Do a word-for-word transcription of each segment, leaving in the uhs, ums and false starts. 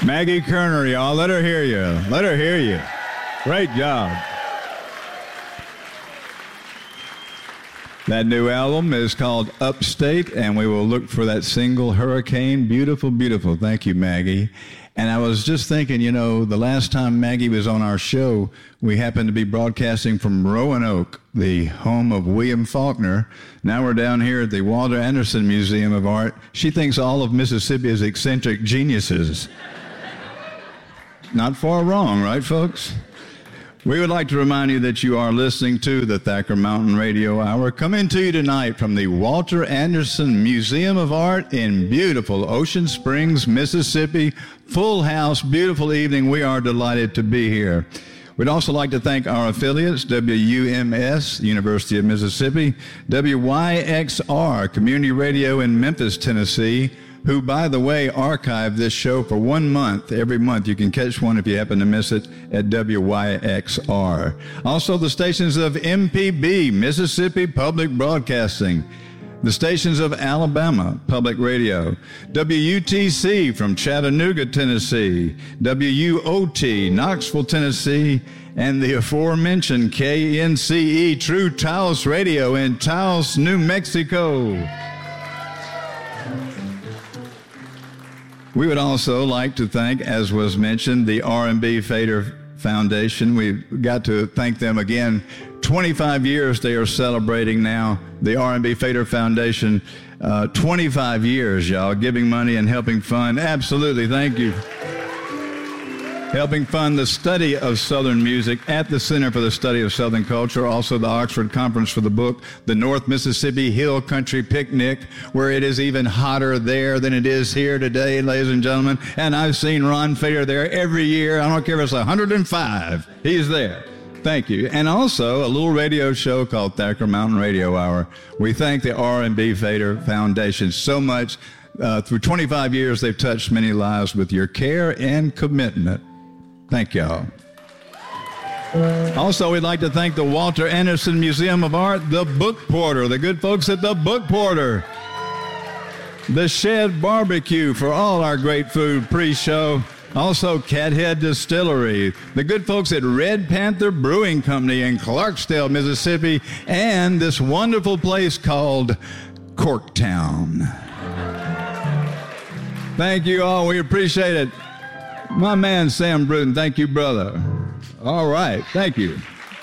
Maggie Kerner, y'all. Let her hear you. Let her hear you. Great job. That new album is called Upstate, and we will look for that single, Hurricane. Beautiful, beautiful. Thank you, Maggie. And I was just thinking, you know, the last time Maggie was on our show, we happened to be broadcasting from Roanoke, the home of William Faulkner. Now we're down here at the Walter Anderson Museum of Art. She thinks all of Mississippi is eccentric geniuses. Not far wrong, right, folks? We would like to remind you that you are listening to the Thacker Mountain Radio Hour, coming to you tonight from the Walter Anderson Museum of Art in beautiful Ocean Springs, Mississippi. Full house, beautiful evening. We are delighted to be here. We'd also like to thank our affiliates, W U M S, University of Mississippi, W Y X R, Community Radio in Memphis, Tennessee, who, by the way, archived this show for one month. Every month you can catch one if you happen to miss it at W Y X R. Also the stations of M P B, Mississippi Public Broadcasting, the stations of Alabama Public Radio, W U T C from Chattanooga, Tennessee, W U O T, Knoxville, Tennessee, and the aforementioned K N C E True Taos Radio in Taos, New Mexico. We would also like to thank, as was mentioned, the R and B Fader Foundation. We've got to thank them again. twenty-five years they are celebrating now. The R and B Fader Foundation, uh, twenty-five years, y'all, giving money and helping fund. Absolutely, thank you. Helping fund the study of Southern music at the Center for the Study of Southern Culture, also the Oxford Conference for the book, the North Mississippi Hill Country Picnic, where it is even hotter there than it is here today, ladies and gentlemen. And I've seen Ron Fader there every year. I don't care if it's one hundred five. He's there. Thank you. And also a little radio show called Thacker Mountain Radio Hour. We thank the R and B Fader Foundation so much. Uh, through twenty-five years, they've touched many lives with your care and commitment. Thank y'all. Also, we'd like to thank the Walter Anderson Museum of Art, the Book Porter, the good folks at the Book Porter, the Shed Barbecue for all our great food pre-show, also Cathead Distillery, the good folks at Red Panther Brewing Company in Clarksdale, Mississippi, and this wonderful place called Corktown. Thank you all. We appreciate it. My man, Sam Bruton, thank you, brother. All right, thank you.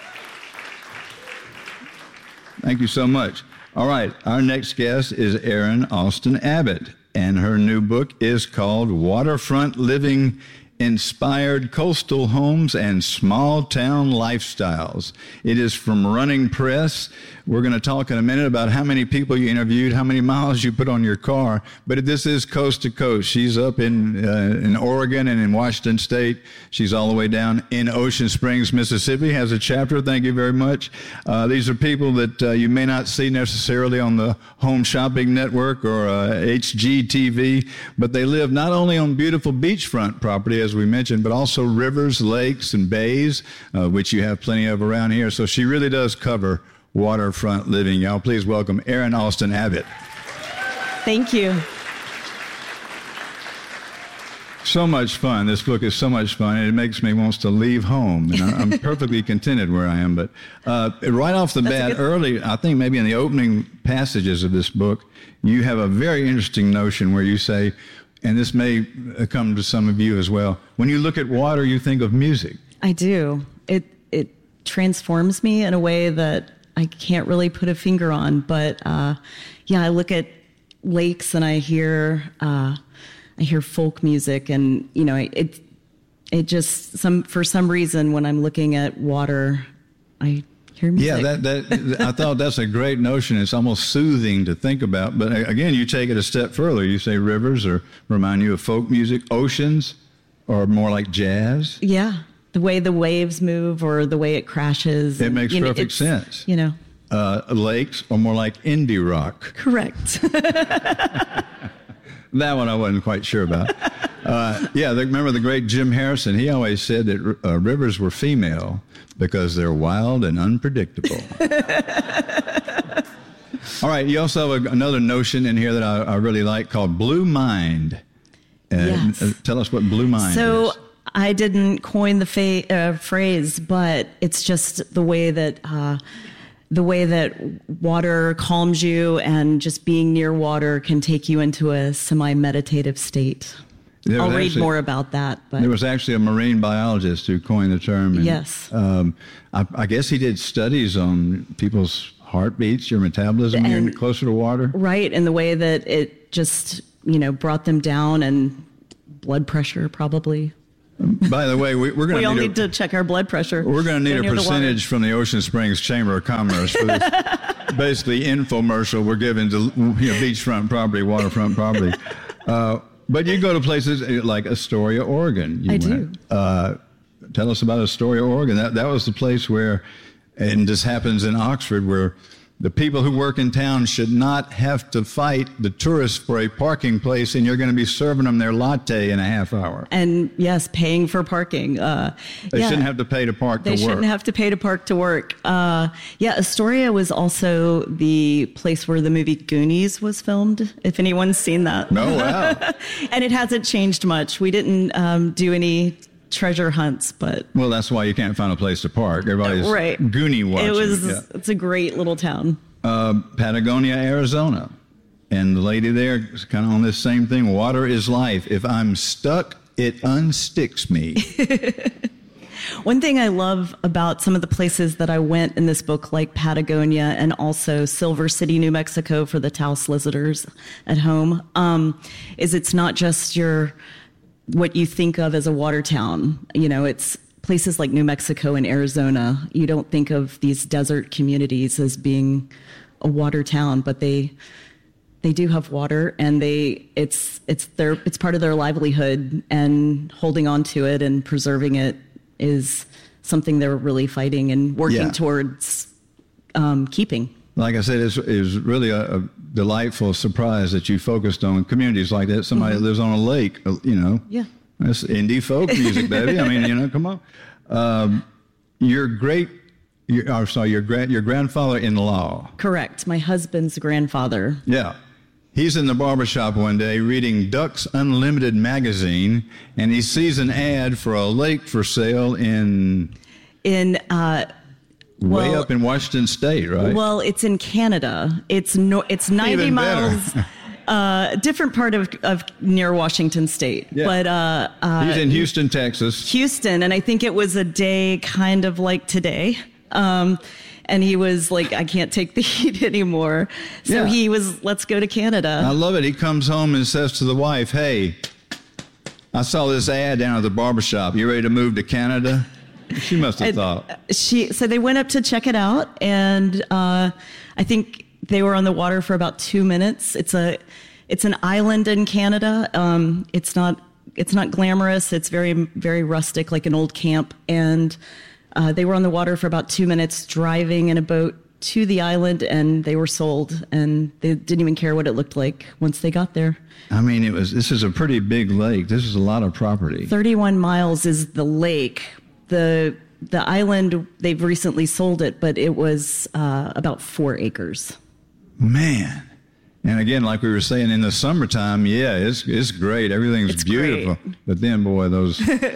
Thank you so much. All right, our next guest is Erin Alston Abbott, and her new book is called Waterfront Living, Inspired Coastal Homes and Small Town Lifestyles. It is from Running Press. We're going to talk in a minute about how many people you interviewed, how many miles you put on your car, but this is coast to coast. She's up in uh, in Oregon and in Washington State. She's all the way down in Ocean Springs, Mississippi, has a chapter. Thank you very much. Uh, these are people that uh, you may not see necessarily on the Home Shopping Network or uh, H G T V, but they live not only on beautiful beachfront property, as we mentioned, but also rivers, lakes, and bays, uh, which you have plenty of around here. So she really does cover waterfront living. Y'all, please welcome Erin Alston Abbott. Thank you. So much fun. This book is so much fun, and it makes me want to leave home. And I'm perfectly contented where I am. But uh, right off the bat, early, I think maybe in the opening passages of this book, you have a very interesting notion where you say, and this may come to some of you as well, when you look at water, you think of music. I do. It it transforms me in a way that I can't really put a finger on. But uh, yeah, I look at lakes and I hear uh, I hear folk music, and you know, it it just some for some reason when I'm looking at water, I hear music. Yeah, that that I thought that's a great notion. It's almost soothing to think about. But again, you take it a step further. You say rivers or remind you of folk music, oceans, or more like jazz. Yeah. The way the waves move or the way it crashes. It and, makes you know, perfect sense. You know. Uh, lakes are more like indie rock. Correct. That one I wasn't quite sure about. Uh, yeah, the, remember the great Jim Harrison? He always said that uh, rivers were female because they're wild and unpredictable. All right, you also have a, another notion in here that I, I really like called Blue Mind. Uh, Yes. uh, tell us what Blue Mind So is. I didn't coin the fa- uh, phrase, but it's just the way that uh, the way that water calms you, and just being near water can take you into a semi-meditative state. There I'll was read actually- more about that. But There was actually a marine biologist who coined the term. And, Yes. Um, I, I guess he did studies on people's heartbeats, your metabolism, when you're And- closer to water. right, and the way that it just, you know, brought them down, and blood pressure probably. By the way, we, we're going We all need, need a, to check our blood pressure. we're going to need Go a near the water. percentage from the Ocean Springs Chamber of Commerce for this basically infomercial we're giving to, you know, beachfront property, waterfront property. Uh, but you go to places like Astoria, Oregon. You I went. do. Uh, tell us about Astoria, Oregon. That that was the place where, and this happens in Oxford, where the people who work in town should not have to fight the tourists for a parking place, and you're going to be serving them their latte in a half hour. And yes, paying for parking. Uh, They yeah. shouldn't have to pay to park They to work. shouldn't have to pay to park to work. Uh, yeah, Astoria was also the place where the movie Goonies was filmed, if anyone's seen that. Oh, wow. And it hasn't changed much. We didn't um, do any treasure hunts, but Well, that's why you can't find a place to park. Everybody's right. Goonie watching. It was, Yeah. it's a great little town. Uh, Patagonia, Arizona. And the lady there is kind of on this same thing. Water is life. If I'm stuck, it unsticks me. One thing I love about some of the places that I went in this book, like Patagonia and also Silver City, New Mexico for the Taos Lizzarders at home, um, is it's not just your what you think of as a water town. You know, it's places like New Mexico and Arizona. You don't think of these desert communities as being a water town, but they they do have water, and they it's it's their it's part of their livelihood, and holding on to it and preserving it is something they're really fighting and working Yeah. towards um, keeping. Like I said, it's, it was really a, a delightful surprise that you focused on communities like that. Somebody Mm-hmm. that lives on a lake, uh, you know. Yeah. That's indie folk music, baby. I mean, you know, come on. Um, your great, your, oh, sorry, your, grand, your grandfather-in-law. Correct. My husband's grandfather. Yeah. He's in the barbershop one day reading Ducks Unlimited magazine, and he sees an ad for a lake for sale in In uh, way well, up in Washington State, right? well, it's in Canada. It's no, it's ninety Even better. miles. uh, different part of, of near Washington State, Yeah. but uh, uh, He's in Houston, Texas. Houston, and I think it was a day kind of like today. Um, and he was like, I can't take the heat anymore. So Yeah. he was, let's go to Canada. I love it. He comes home and says to the wife, hey, I saw this ad down at the barbershop. You ready to move to Canada? She must have And thought. she, so they went up to check it out, and uh, I think they were on the water for about two minutes. It's a, it's an island in Canada. Um, it's not, it's not glamorous. It's very, very rustic, like an old camp. And uh, they were on the water for about two minutes, driving in a boat to the island, and they were sold. And they didn't even care what it looked like once they got there. I mean, it was. This is a pretty big lake. This is a lot of property. thirty-one miles is the lake. The the island, they've recently sold it, but it was uh, about four acres. Man. And again, like we were saying, in the summertime, yeah, it's it's great. Everything's It's beautiful. great. But then, boy, those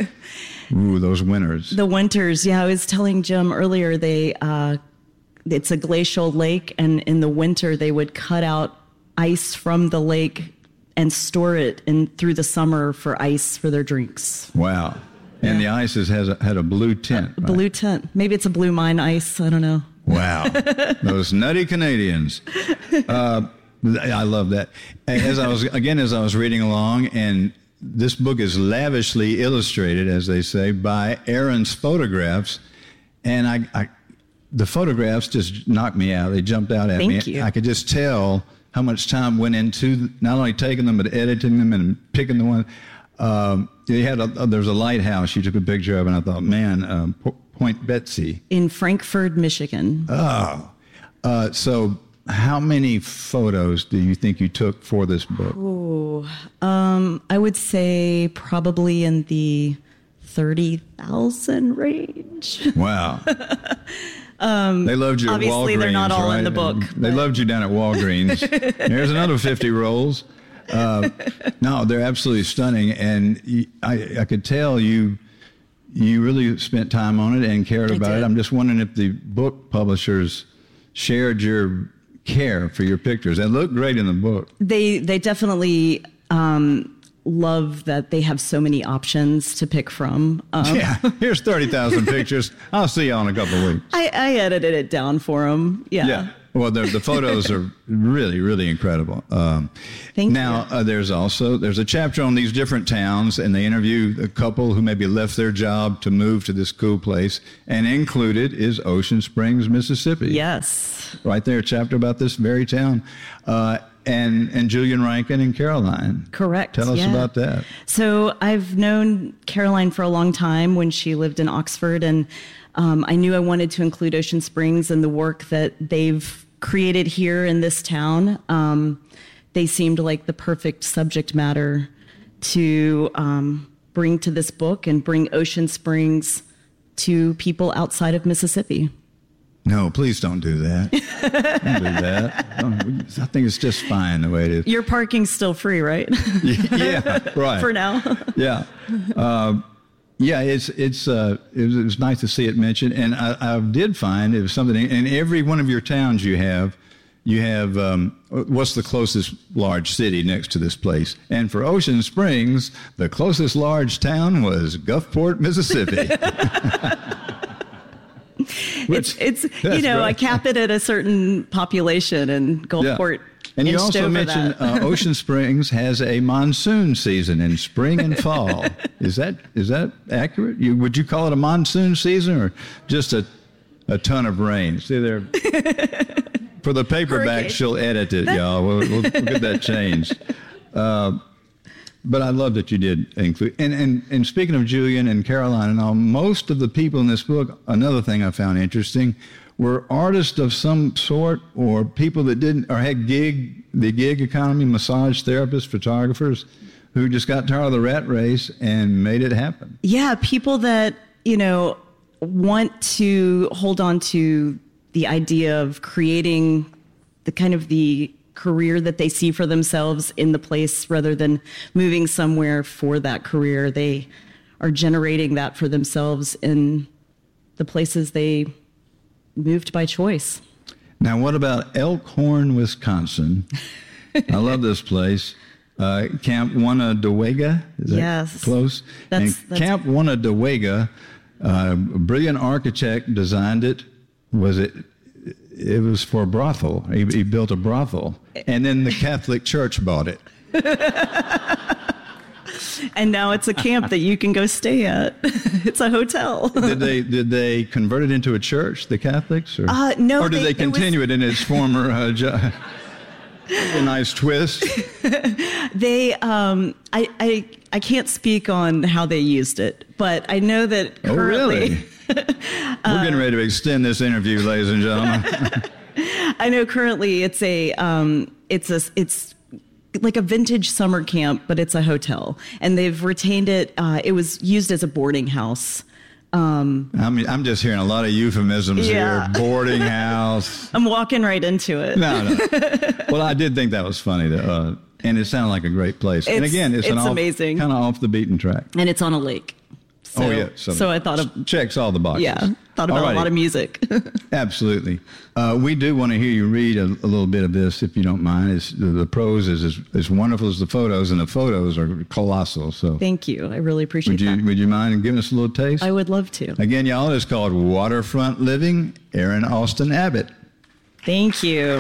ooh, those winters. The winters, yeah, I was telling Jim earlier, they uh, it's a glacial lake, and in the winter they would cut out ice from the lake and store it in through the summer for ice for their drinks. Wow. And Yeah. the ice has, has a, had a blue tint. right? Blue tint. Maybe it's a blue mine ice. I don't know. Wow. Those nutty Canadians. Uh, I love that. As I was, again, as I was reading along, and this book is lavishly illustrated, as they say, by Aaron's photographs. And I, I the photographs just knocked me out. They jumped out at me. Thank you. I could just tell how much time went into not only taking them, but editing them and picking the one. Um, they had a, there's a lighthouse you took a picture of, and I thought, man, um, P- Point Betsy. In Frankfurt, Michigan. Oh, uh, so how many photos do you think you took for this book? Ooh, um, I would say probably in the thirty thousand range. Wow. um, they loved you at obviously Walgreens, they're not all in right? the book, They but- loved you down at Walgreens. Here's another fifty rolls. uh, no, they're absolutely stunning, and I, I could tell you you really spent time on it and cared about it. I'm just wondering if the book publishers shared your care for your pictures. They look great in the book. They they definitely um, love that they have so many options to pick from. Um, yeah, here's thirty thousand pictures. I'll see you in a couple of weeks. I, I edited it down for them. Yeah. Yeah. Well, the, the photos are really, really incredible. Um, Thank now, you. Uh, there's also there's a chapter on these different towns, and they interview a couple who maybe left their job to move to this cool place, and included is Ocean Springs, Mississippi. Yes. Right there, a chapter about this very town, uh, and and Julian Rankin and Caroline. Correct. Tell us yeah. about that. So I've known Caroline for a long time when she lived in Oxford, and um, I knew I wanted to include Ocean Springs and the work that they've created here in this town. Um, they seemed like the perfect subject matter to um, bring to this book and bring Ocean Springs to people outside of Mississippi. No, please don't do that. Don't do that. Don't, I think it's just fine the way it is. Your parking's still free, right? Yeah, right. For now. Yeah. Uh, yeah, it's it's uh, it, was, it was nice to see it mentioned, and I, I did find it was something in every one of your towns you have. You have um, what's the closest large city next to this place? And for Ocean Springs, the closest large town was Gulfport, Mississippi. Which, it's, it's you know, right. I cap it at a certain population, and Gulfport. Yeah. And you also mentioned uh, Ocean Springs has a monsoon season in spring and fall. Is that is that accurate? You, would you call it a monsoon season or just a a ton of rain? See there. For the paperback, Hurricane. She'll edit it, y'all. We'll, we'll, we'll get that changed. Uh, but I love that you did include. And, and and speaking of Julian and Caroline and all, most of the people in this book, another thing I found interesting, were artists of some sort, or people that didn't, or had gig, the gig economy, massage therapists, photographers, who just got tired of the rat race and made it happen. Yeah, people that, you know, want to hold on to the idea of creating the kind of the career that they see for themselves in the place rather than moving somewhere for that career. They are generating that for themselves in the places they moved by choice. Now, what about Elkhorn, Wisconsin? I love this place. Uh, Camp Onondaga, is that yes. close? That's, and that's... Camp Onondaga, uh, a brilliant architect designed it. Was it? It was for a brothel. He, he built a brothel, and then the Catholic Church bought it. And now it's a camp that you can go stay at. It's a hotel. Did they did they convert it into a church, the Catholics? Or, uh, no. Or did they, they continue it, was... it in its former uh, jo- a nice twist? They, um, I, I, I can't speak on how they used it, but I know that currently... Oh, really? We're getting ready to extend this interview, ladies and gentlemen. I know currently it's a, um, it's a, it's like a vintage summer camp, but it's a hotel, and they've retained it. Uh, it was used as a boarding house. Um, I'm, I'm just hearing a lot of euphemisms yeah. here. Boarding house. I'm walking right into it. No, no. Well, I did think that was funny, to, uh, and it sounded like a great place. It's, and again, it's, it's an amazing, kind of off the beaten track, and it's on a lake. So, oh yeah, so, so I thought of checks all the boxes. Yeah, thought about Alrighty. a lot of music. Absolutely, uh, we do want to hear you read a, a little bit of this, if you don't mind. It's, the, the prose is as, as wonderful as the photos, and the photos are colossal. So thank you, I really appreciate would you, that. Would you mind giving us a little taste? I would love to. Again, y'all, it's called Waterfront Living. Erin Austin Abbott. Thank you.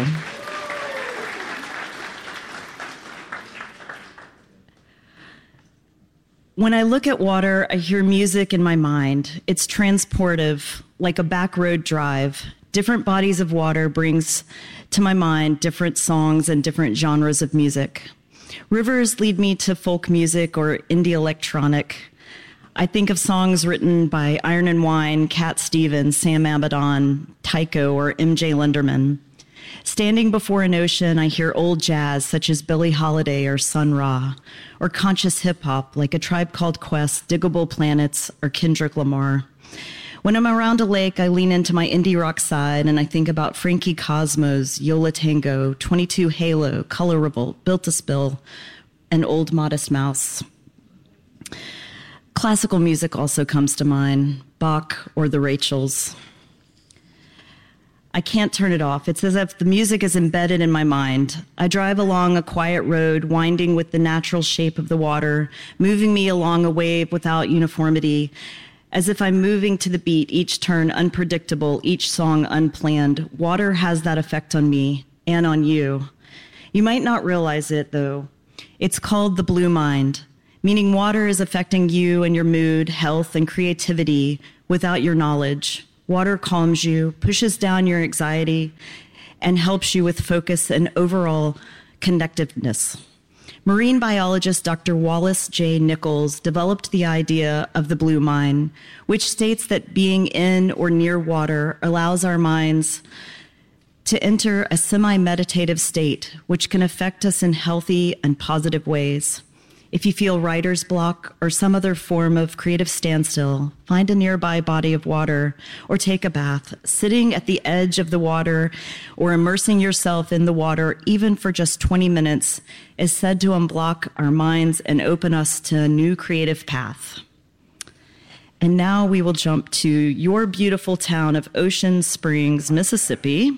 When I look at water, I hear music in my mind. It's transportive, like a back road drive. Different bodies of water brings to my mind different songs and different genres of music. Rivers lead me to folk music or indie electronic. I think of songs written by Iron and Wine, Cat Stevens, Sam Abaddon, Tycho, or M J Lenderman. Standing before an ocean, I hear old jazz such as Billie Holiday or Sun Ra, or conscious hip-hop like A Tribe Called Quest, Diggable Planets, or Kendrick Lamar. When I'm around a lake, I lean into my indie rock side and I think about Frankie Cosmos, Yola Tango, twenty-two Halo, Color Revolt, Built to Spill, and Old Modest Mouse. Classical music also comes to mind, Bach or the Rachels. I can't turn it off. It's as if the music is embedded in my mind. I drive along a quiet road, winding with the natural shape of the water, moving me along a wave without uniformity, as if I'm moving to the beat, each turn unpredictable, each song unplanned. Water has that effect on me and on you. You might not realize it, though. It's called the blue mind, meaning water is affecting you and your mood, health, and creativity without your knowledge. Water calms you, pushes down your anxiety, and helps you with focus and overall connectiveness. Marine biologist Doctor Wallace J. Nichols developed the idea of the blue mind, which states that being in or near water allows our minds to enter a semi-meditative state, which can affect us in healthy and positive ways. If you feel writer's block or some other form of creative standstill, find a nearby body of water or take a bath. Sitting at the edge of the water or immersing yourself in the water, even for just twenty minutes, is said to unblock our minds and open us to a new creative path. And now we will jump to your beautiful town of Ocean Springs, Mississippi.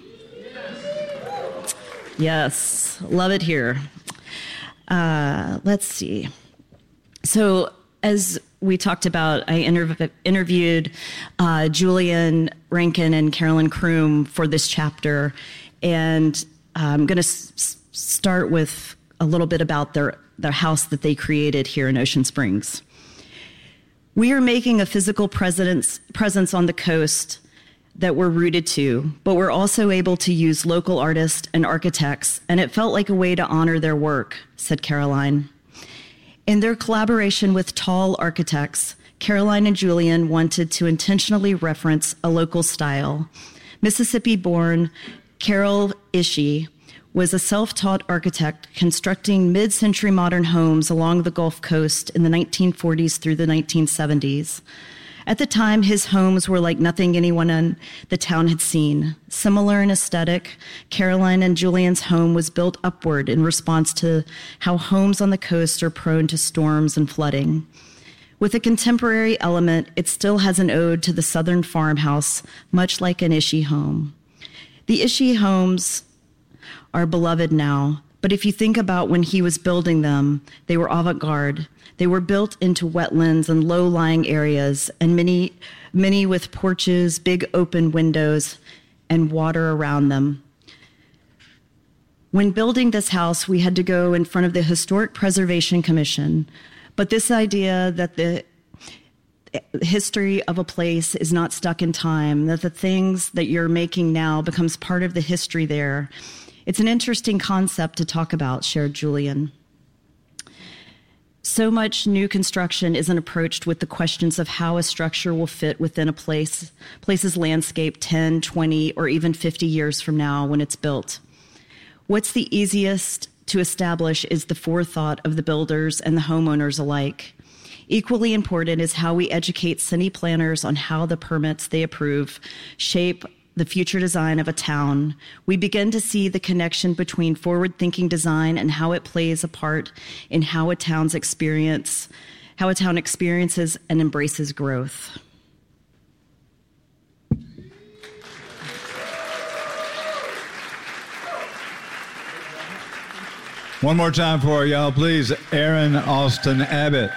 Yes, love it here. Uh, let's see. So as we talked about, I interv- interviewed uh, Julian Rankin and Carolyn Kroom for this chapter, and I'm going to s- start with a little bit about their, their house that they created here in Ocean Springs. We are making a physical presence, presence on the coast that we're rooted to, but we're also able to use local artists and architects, and it felt like a way to honor their work, said Caroline. In their collaboration with Tall Architects, Caroline and Julian wanted to intentionally reference a local style. Mississippi-born Carol Ishii was a self-taught architect constructing mid-century modern homes along the Gulf Coast in the nineteen forties through the nineteen seventies. At the time, his homes were like nothing anyone in the town had seen. Similar in aesthetic, Caroline and Julian's home was built upward in response to how homes on the coast are prone to storms and flooding. With a contemporary element, it still has an ode to the southern farmhouse, much like an Ishii home. The Ishii homes are beloved now, but if you think about when he was building them, they were avant-garde. They were built into wetlands and low-lying areas, and many, many with porches, big open windows, and water around them. When building this house, we had to go in front of the Historic Preservation Commission, but this idea that the history of a place is not stuck in time, that the things that you're making now becomes part of the history there, it's an interesting concept to talk about, shared Julian. So much new construction isn't approached with the questions of how a structure will fit within a place, place's landscape ten, twenty, or even fifty years from now when it's built. What's the easiest to establish is the forethought of the builders and the homeowners alike. Equally important is how we educate city planners on how the permits they approve shape the future design of a town. We begin to see the connection between forward-thinking design and how it plays a part in how a town's experience, how a town experiences and embraces growth. One more time for y'all, please. Aaron Austin Abbott.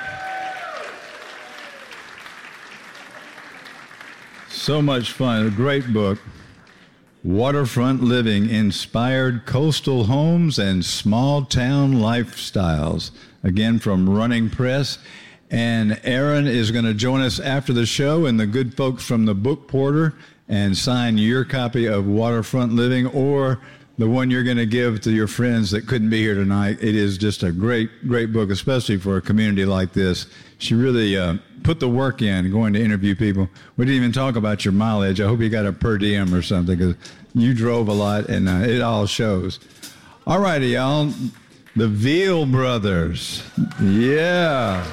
So much fun. A great book. Waterfront Living, Inspired Coastal Homes and Small Town Lifestyles. Again, from Running Press. And Aaron is going to join us after the show and the good folks from the Book Porter and sign your copy of Waterfront Living or the one you're going to give to your friends that couldn't be here tonight. It is just a great, great book, especially for a community like this. She really uh, put the work in going to interview people. We didn't even talk about your mileage. I hope you got a per diem or something because you drove a lot and uh, it all shows. All righty, y'all. The Veal Brothers. Yeah.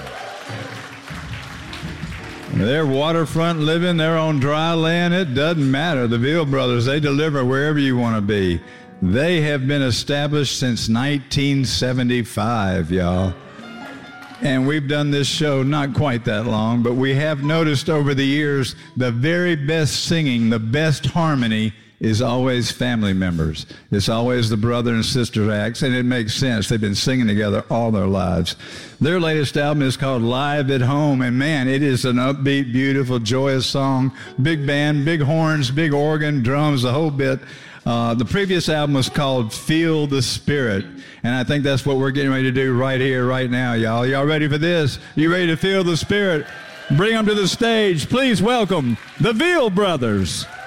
They're waterfront living. They're on dry land. It doesn't matter. The Veal Brothers, they deliver wherever you want to be. They have been established since nineteen seventy-five, y'all. And we've done this show not quite that long, but we have noticed over the years the very best singing, the best harmony is always family members. It's always the brother and sister acts, and it makes sense. They've been singing together all their lives. Their latest album is called Live at Home, and man, it is an upbeat, beautiful, joyous song. Big band, big horns, big organ, drums, the whole bit. Uh, the previous album was called Feel the Spirit, and I think that's what we're getting ready to do right here, right now, y'all. Y'all ready for this? You ready to feel the Spirit? Bring them to the stage. Please welcome the Veal Brothers.